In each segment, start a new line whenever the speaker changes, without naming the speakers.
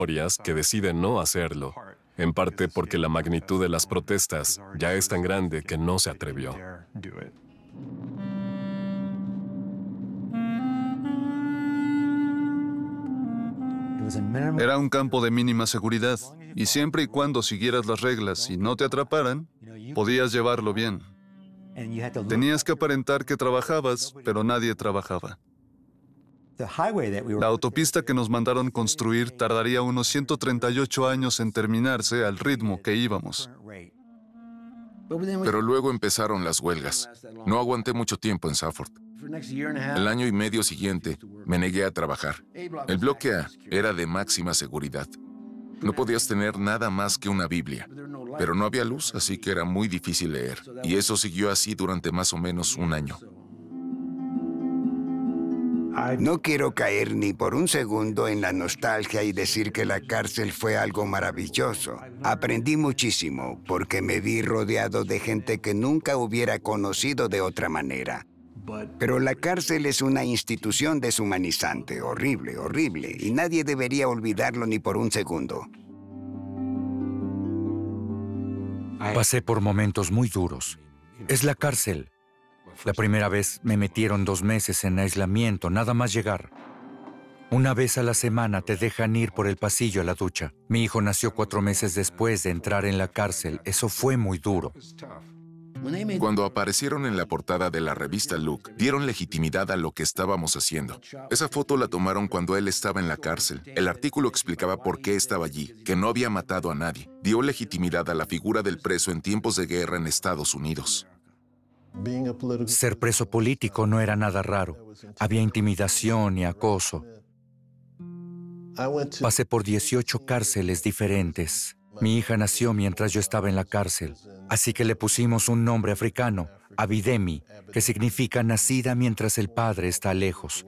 historias que decide no hacerlo, en parte porque la magnitud de las protestas ya es tan grande que no se atrevió.
Era un campo de mínima seguridad, y siempre y cuando siguieras las reglas y no te atraparan, podías llevarlo bien. Tenías que aparentar que trabajabas, pero nadie trabajaba. La autopista que nos mandaron construir tardaría unos 138 años en terminarse al ritmo que íbamos.
Pero luego empezaron las huelgas. No aguanté mucho tiempo en Safford. El año y medio siguiente, me negué a trabajar. El bloque A era de máxima seguridad. No podías tener nada más que una Biblia, pero no había luz, así que era muy difícil leer. Y eso siguió así durante más o menos un año.
No quiero caer ni por un segundo en la nostalgia y decir que la cárcel fue algo maravilloso. Aprendí muchísimo porque me vi rodeado de gente que nunca hubiera conocido de otra manera. Pero la cárcel es una institución deshumanizante, horrible, horrible, y nadie debería olvidarlo ni por un segundo.
Pasé por momentos muy duros. Es la cárcel. La primera vez me metieron 2 meses en aislamiento, nada más llegar. Una vez a la semana te dejan ir por el pasillo a la ducha. Mi hijo nació 4 meses después de entrar en la cárcel. Eso fue muy duro.
Cuando aparecieron en la portada de la revista Look, dieron legitimidad a lo que estábamos haciendo. Esa foto la tomaron cuando él estaba en la cárcel. El artículo explicaba por qué estaba allí, que no había matado a nadie. Dio legitimidad a la figura del preso en tiempos de guerra en Estados Unidos.
Ser preso político no era nada raro. Había intimidación y acoso. Pasé por 18 cárceles diferentes. Mi hija nació mientras yo estaba en la cárcel, así que le pusimos un nombre africano, Abidemi, que significa nacida mientras el padre está lejos.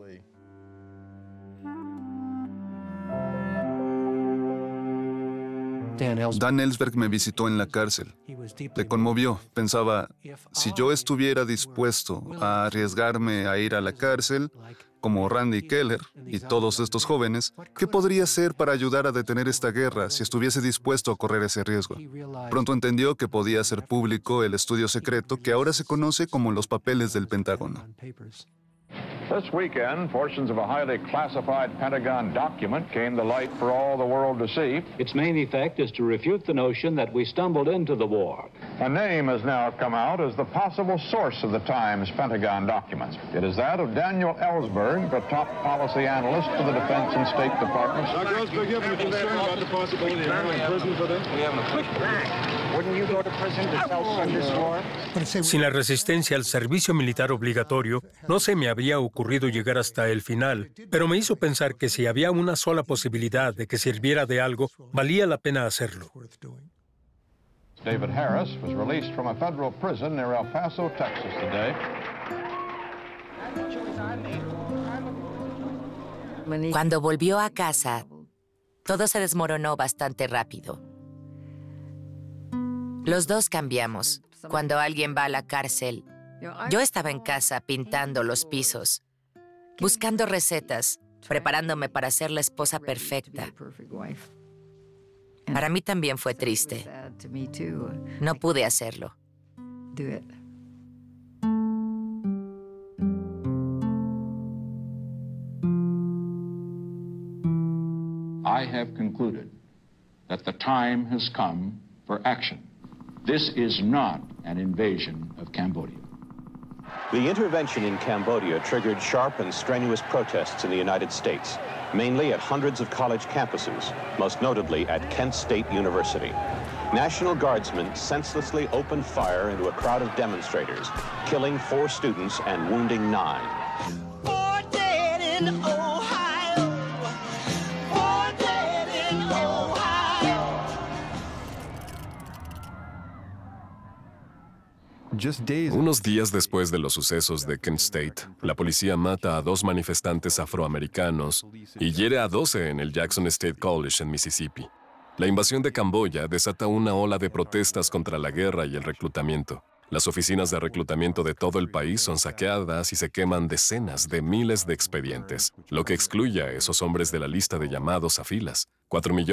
Dan Ellsberg me visitó en la cárcel. Le conmovió. Pensaba, si yo estuviera dispuesto a arriesgarme a ir a la cárcel, como Randy Keller y todos estos jóvenes, ¿qué podría hacer para ayudar a detener esta guerra si estuviese dispuesto a correr ese riesgo? Pronto entendió que podía hacer público el estudio secreto que ahora se conoce como los papeles del Pentágono.
This weekend, portions of a highly classified Pentagon document came to light for all the world to see.
Its main effect is to refute the notion that we stumbled into the war.
A name has now come out as the possible source of the Times Pentagon documents. It is that of Daniel Ellsberg, the top policy analyst for the Defense and State Departments.
Dr. Ellsberg, you have any concern about the possibility of going to prison for this?
Wouldn't you go to prison to tell from this war?
Sin la resistencia al servicio militar obligatorio, no se me había ocurrido llegar hasta el final, pero me hizo pensar que si había una sola posibilidad de que sirviera de algo, valía la pena hacerlo.
David Harris was released from a federal prison near El Paso, Texas today.
Cuando volvió a casa, todo se desmoronó bastante rápido. Los dos cambiamos. Cuando alguien va a la cárcel, yo estaba en casa pintando los pisos, buscando recetas, preparándome para ser la esposa perfecta. Para mí también fue triste. No pude hacerlo.
I have concluded that the time has come for action. This is not an invasion of Cambodia.
The intervention in Cambodia triggered sharp and strenuous protests in the United States, mainly at hundreds of college campuses, most notably at Kent State University. National Guardsmen senselessly opened fire into a crowd of demonstrators, killing 4 students and wounding 9.
Unos días después de los sucesos de Kent State, la policía mata a 2 manifestantes afroamericanos y hiere a 12 en el Jackson State College en Mississippi. La invasión de Camboya desata una ola de protestas contra la guerra y el reclutamiento. Las oficinas de reclutamiento de todo el país son saqueadas y se queman decenas de miles de expedientes, lo que excluye a esos hombres de la lista de llamados a filas. 4 millones